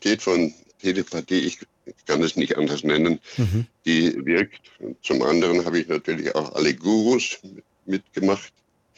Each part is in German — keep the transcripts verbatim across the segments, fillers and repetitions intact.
Qualität von Telepathie, ich kann es nicht anders nennen, Mhm. die wirkt. Und zum anderen habe ich natürlich auch alle Gurus mitgemacht.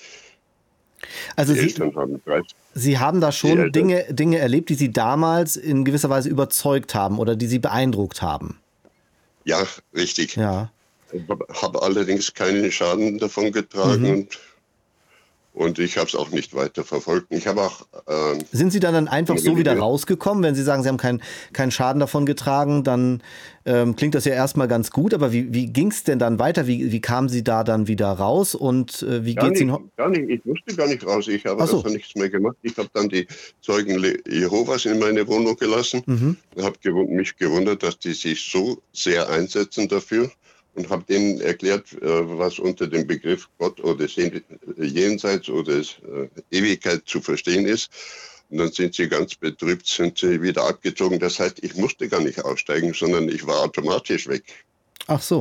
Also Die Sie, Eltern haben Preis. Sie haben da Die schon Eltern, Dinge, Dinge erlebt, die Sie damals in gewisser Weise überzeugt haben oder die Sie beeindruckt haben. ja, richtig. Ja. Ich habe hab allerdings keinen Schaden davon getragen Mhm. und, und ich habe es auch nicht weiter verfolgt. Ich habe auch ähm, Sind Sie dann, dann einfach in so wieder Religion. rausgekommen? Wenn Sie sagen, Sie haben keinen keinen Schaden davon getragen, dann ähm, klingt das ja erstmal ganz gut. Aber wie, wie ging es denn dann weiter? Wie, wie kamen Sie da dann wieder raus? Und äh, wie Gar geht's Ihnen? nicht, ho- gar nicht. Ich musste gar nicht raus. Ich habe Ach so. davon nichts mehr gemacht. Ich habe dann die Zeugen Le- Jehovas in meine Wohnung gelassen Mhm. und habe gewund mich gewundert, dass die sich so sehr einsetzen dafür und habe denen erklärt, äh, was unter dem Begriff Gott oder Sen- Jenseits oder äh, Ewigkeit zu verstehen ist. Und dann sind sie ganz betrübt, sind sie wieder abgezogen. Das heißt, ich musste gar nicht aussteigen, sondern ich war automatisch weg. Ach so.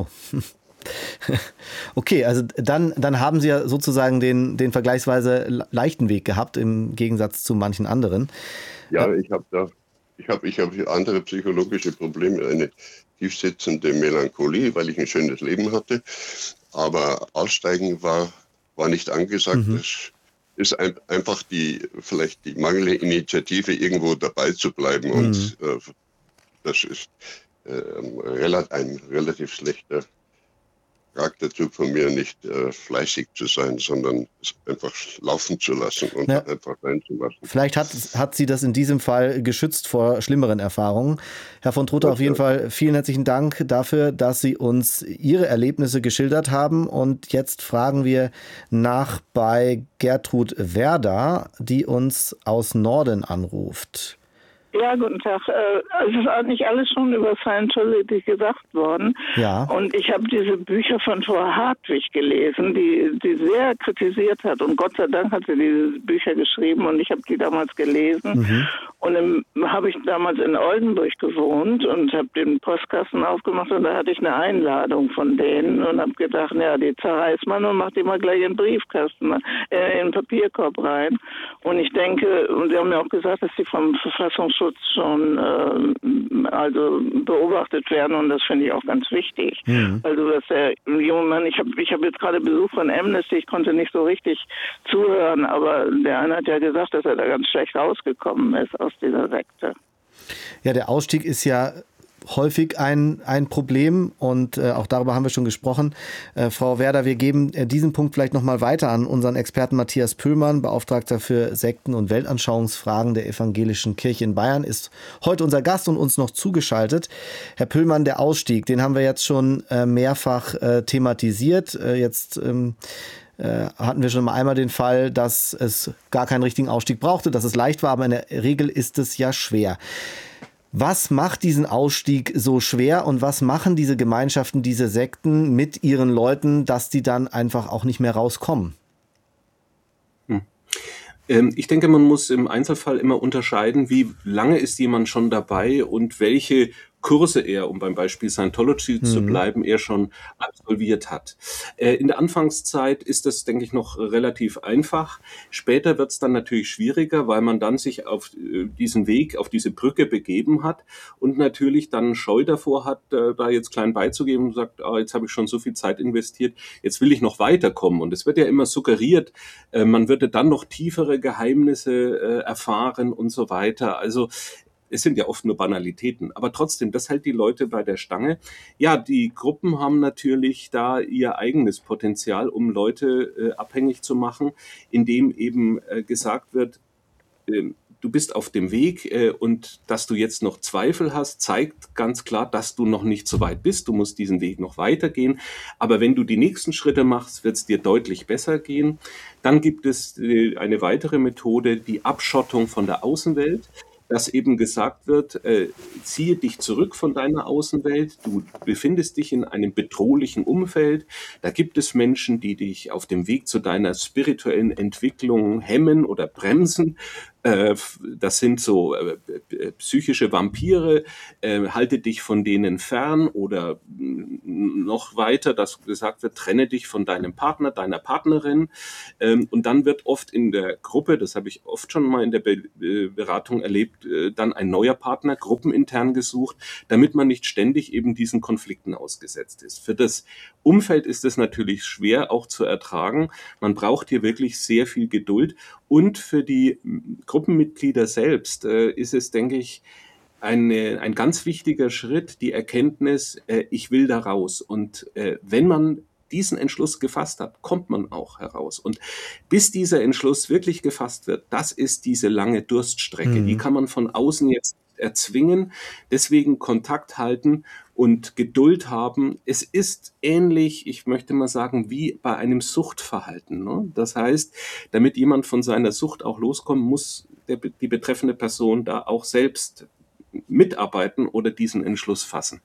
Okay, also dann, dann haben Sie ja sozusagen den, den vergleichsweise le- leichten Weg gehabt, im Gegensatz zu manchen anderen. Äh, Ja, ich habe da, ich habe, ich habe andere psychologische Probleme, eine tiefsitzende Melancholie, weil ich ein schönes Leben hatte. Aber Aussteigen war, war nicht angesagt. mhm. Das ist ein, einfach die, vielleicht die mangelnde Initiative, irgendwo dabei zu bleiben. Mhm. Und äh, das ist äh, relativ, ein relativ schlechter Charakterzug von mir, nicht äh, fleißig zu sein, sondern es einfach laufen zu lassen und Na, einfach sein zu lassen. vielleicht hat, hat Sie das in diesem Fall geschützt vor schlimmeren Erfahrungen. Herr von Truther, auf Und, jeden äh, Fall vielen herzlichen Dank dafür, dass Sie uns Ihre Erlebnisse geschildert haben. Und jetzt fragen wir nach bei Gertrud Werder, die uns aus Norden anruft. Ja, guten Tag. Äh, Es ist eigentlich alles schon über Scientology gesagt worden. Ja. Und ich habe diese Bücher von Frau Hartwig gelesen, die, die sehr kritisiert hat. Und Gott sei Dank hat sie diese Bücher geschrieben und ich habe die damals gelesen. Mhm. Und dann habe ich damals in Oldenburg gewohnt und habe den Postkasten aufgemacht und da hatte ich eine Einladung von denen und habe gedacht, ja, die zerreißt man und macht die mal gleich in den Briefkasten, äh, in den Papierkorb rein. Und ich denke, und sie haben mir auch gesagt, dass sie vom Verfassungsschutz schon äh, also beobachtet werden und das finde ich auch ganz wichtig. Mhm. Also dass der junge Mann, ich habe ich hab jetzt gerade Besuch von Amnesty, ich konnte nicht so richtig zuhören, aber der eine hat ja gesagt, dass er da ganz schlecht rausgekommen ist aus dieser Sekte. Ja, der Ausstieg ist ja häufig ein, ein Problem und äh, auch darüber haben wir schon gesprochen. Äh, Frau Werder, wir geben äh, diesen Punkt vielleicht nochmal weiter an unseren Experten Matthias Pöllmann, Beauftragter für Sekten- und Weltanschauungsfragen der Evangelischen Kirche in Bayern, ist heute unser Gast und uns noch zugeschaltet. Herr Pöllmann, der Ausstieg, den haben wir jetzt schon äh, mehrfach äh, thematisiert. Äh, jetzt ähm, äh, hatten wir schon mal einmal den Fall, dass es gar keinen richtigen Ausstieg brauchte, dass es leicht war, aber in der Regel ist es ja schwer. Was macht diesen Ausstieg so schwer und was machen diese Gemeinschaften, diese Sekten mit ihren Leuten, dass die dann einfach auch nicht mehr rauskommen? Hm. Ähm, ich denke, man muss im Einzelfall immer unterscheiden, wie lange ist jemand schon dabei und welche Kurse er, um beim Beispiel Scientology zu Mhm. bleiben, er schon absolviert hat. Äh, in der Anfangszeit ist das, denke ich, noch relativ einfach. Später wird es dann natürlich schwieriger, weil man dann sich auf äh, diesen Weg, auf diese Brücke begeben hat und natürlich dann Scheu davor hat, äh, da jetzt klein beizugeben und sagt, ah, jetzt habe ich schon so viel Zeit investiert, jetzt will ich noch weiterkommen. Und es wird ja immer suggeriert, äh, man würde dann noch tiefere Geheimnisse äh, erfahren und so weiter. Also es sind ja oft nur Banalitäten, aber trotzdem, das hält die Leute bei der Stange. Ja, die Gruppen haben natürlich da ihr eigenes Potenzial, um Leute äh, abhängig zu machen, indem eben äh, gesagt wird, äh, du bist auf dem Weg äh, und dass du jetzt noch Zweifel hast, zeigt ganz klar, dass du noch nicht so weit bist. Du musst diesen Weg noch weitergehen. Aber wenn du die nächsten Schritte machst, wird es dir deutlich besser gehen. Dann gibt es äh, eine weitere Methode, die Abschottung von der Außenwelt, dass eben gesagt wird, äh, ziehe dich zurück von deiner Außenwelt, du befindest dich in einem bedrohlichen Umfeld, da gibt es Menschen, die dich auf dem Weg zu deiner spirituellen Entwicklung hemmen oder bremsen, Äh, das sind so äh, psychische Vampire, äh, halte dich von denen fern oder noch weiter, dass gesagt wird, trenne dich von deinem Partner, deiner Partnerin. Ähm, und dann wird oft in der Gruppe, das habe ich oft schon mal in der Be- Beratung erlebt, äh, dann ein neuer Partner gruppenintern gesucht, damit man nicht ständig eben diesen Konflikten ausgesetzt ist. Für das Umfeld ist es natürlich schwer auch zu ertragen. Man braucht hier wirklich sehr viel Geduld. Und für die Gruppenmitglieder selbst äh, ist es, denke ich, eine, ein ganz wichtiger Schritt, die Erkenntnis, äh, ich will da raus. Und äh, wenn man diesen Entschluss gefasst hat, kommt man auch heraus. Und bis dieser Entschluss wirklich gefasst wird, das ist diese lange Durststrecke. Mhm. Die kann man von außen jetzt erzwingen. Deswegen Kontakt halten und Geduld haben. Es ist ähnlich, ich möchte mal sagen, wie bei einem Suchtverhalten. Ne? Das heißt, damit jemand von seiner Sucht auch loskommt, muss der, die betreffende Person da auch selbst mitarbeiten oder diesen Entschluss fassen.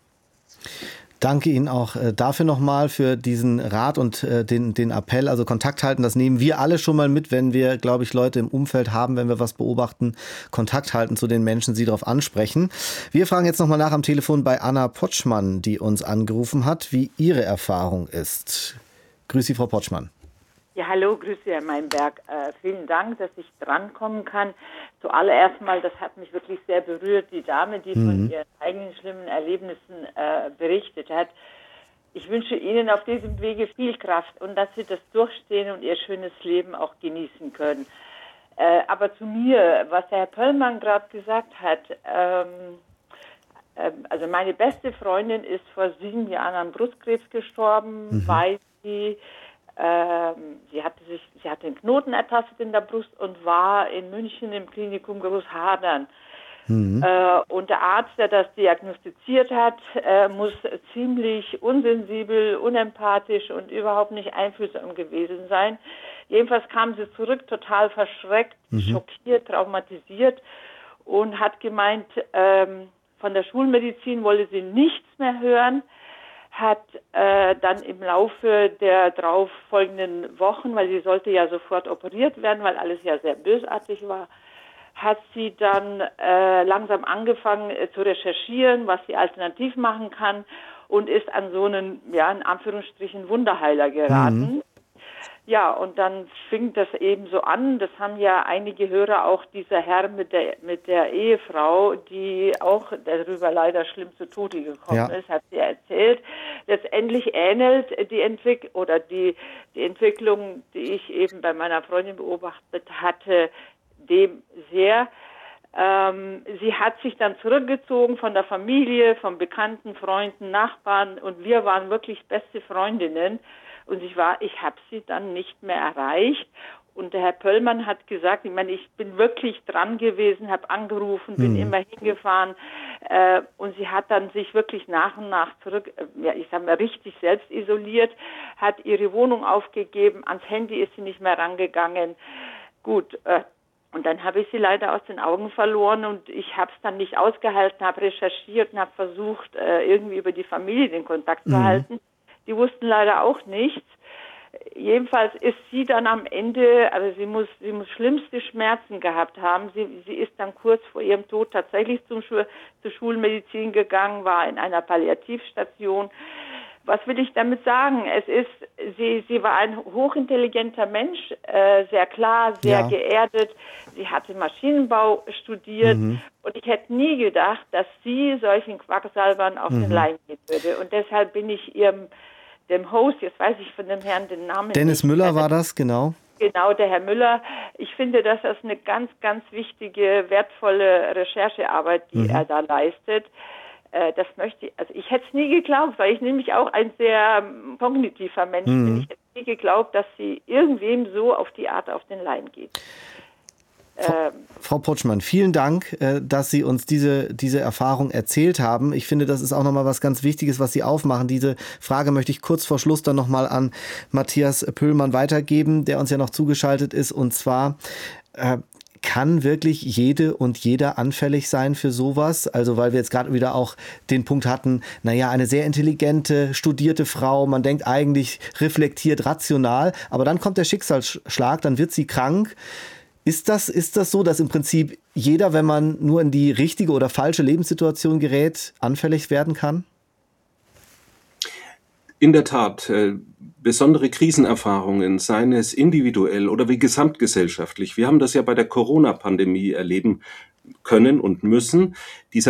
Danke Ihnen auch äh, dafür nochmal für diesen Rat und äh, den, den Appell. Also Kontakt halten, das nehmen wir alle schon mal mit, wenn wir, glaube ich, Leute im Umfeld haben, wenn wir was beobachten. Kontakt halten zu den Menschen, sie darauf ansprechen. Wir fragen jetzt nochmal nach am Telefon bei Anna Potschmann, die uns angerufen hat, wie ihre Erfahrung ist. Grüß Sie, Frau Potschmann. Ja, hallo, grüße Herr Meinberg. Äh, vielen Dank, dass ich drankommen kann. Zuallererst mal, das hat mich wirklich sehr berührt, die Dame, die mhm. von ihren eigenen schlimmen Erlebnissen äh, berichtet hat. Ich wünsche Ihnen auf diesem Wege viel Kraft und dass Sie das durchstehen und Ihr schönes Leben auch genießen können. Äh, aber zu mir, was der Herr Pöllmann gerade gesagt hat, ähm, äh, also meine beste Freundin ist vor sieben Jahren an Brustkrebs gestorben, mhm. weil sie Ähm, sie hatte sich, sie hatte einen Knoten ertastet in der Brust und war in München im Klinikum Großhadern. Mhm. Äh, und der Arzt, der das diagnostiziert hat, äh, muss ziemlich unsensibel, unempathisch und überhaupt nicht einfühlsam gewesen sein. Jedenfalls kam sie zurück, total verschreckt, mhm. schockiert, traumatisiert und hat gemeint, ähm, von der Schulmedizin wolle sie nichts mehr hören. Hat äh, dann im Laufe der darauf folgenden Wochen, weil sie sollte ja sofort operiert werden, weil alles ja sehr bösartig war, hat sie dann äh, langsam angefangen äh, zu recherchieren, was sie alternativ machen kann und ist an so einen, ja, in Anführungsstrichen Wunderheiler geraten. Mhm. Ja, und dann fing das eben so an, das haben ja einige Hörer, auch dieser Herr mit der mit der Ehefrau, die auch darüber leider schlimm zu Tode gekommen ja. ist, hat sie erzählt. Letztendlich ähnelt die Entwicklung oder die, die Entwicklung, die ich eben bei meiner Freundin beobachtet hatte, dem sehr. Ähm, sie hat sich dann zurückgezogen von der Familie, von Bekannten, Freunden, Nachbarn und wir waren wirklich beste Freundinnen. Und ich war, ich habe sie dann nicht mehr erreicht. Und der Herr Pöllmann hat gesagt, ich meine, ich bin wirklich dran gewesen, habe angerufen, bin mhm. immer hingefahren. Äh, und sie hat dann sich wirklich nach und nach zurück, äh, ja, ich sag mal, richtig selbst isoliert, hat ihre Wohnung aufgegeben, ans Handy ist sie nicht mehr rangegangen. Gut, äh, und dann habe ich sie leider aus den Augen verloren und ich habe es dann nicht ausgehalten, habe recherchiert und habe versucht, äh, irgendwie über die Familie den Kontakt mhm. zu halten. Die wussten leider auch nichts. Jedenfalls ist sie dann am Ende, also sie muss, sie muss schlimmste Schmerzen gehabt haben. Sie, sie ist dann kurz vor ihrem Tod tatsächlich zum Schul, zur Schulmedizin gegangen, war in einer Palliativstation. Was will ich damit sagen? Es ist, sie, sie war ein hochintelligenter Mensch, äh, sehr klar, sehr ja. geerdet. Sie hatte Maschinenbau studiert mhm. und ich hätte nie gedacht, dass sie solchen Quacksalbern auf mhm. den Leim gehen würde. Und deshalb bin ich ihrem, dem Host, jetzt weiß ich von dem Herrn den Namen Dennis nicht. Müller war das, genau. Genau, der Herr Müller. Ich finde, dass das eine ganz, ganz wichtige, wertvolle Recherchearbeit, die mhm. er da leistet. Das möchte ich, also ich hätte es nie geglaubt, weil ich nämlich auch ein sehr kognitiver Mensch mhm. bin. Ich hätte nie geglaubt, dass sie irgendwem so auf die Art auf den Leim geht. Frau, ähm, Frau Potschmann, vielen Dank, dass Sie uns diese, diese Erfahrung erzählt haben. Ich finde, das ist auch nochmal was ganz Wichtiges, was Sie aufmachen. Diese Frage möchte ich kurz vor Schluss dann nochmal an Matthias Pöllmann weitergeben, der uns ja noch zugeschaltet ist. Und zwar, äh, kann wirklich jede und jeder anfällig sein für sowas? Also weil wir jetzt gerade wieder auch den Punkt hatten, naja, eine sehr intelligente, studierte Frau, man denkt eigentlich reflektiert, rational, aber dann kommt der Schicksalsschlag, dann wird sie krank. Ist das, ist das so, dass im Prinzip jeder, wenn man nur in die richtige oder falsche Lebenssituation gerät, anfällig werden kann? In der Tat, äh, besondere Krisenerfahrungen, seien es individuell oder wie gesamtgesellschaftlich. Wir haben das ja bei der Corona-Pandemie erleben können und müssen. Dieser